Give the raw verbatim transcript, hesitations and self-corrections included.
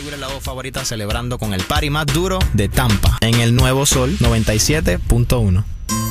Octubre es la voz favorita celebrando con el party más duro de Tampa en el Nuevo Sol noventa y siete punto uno.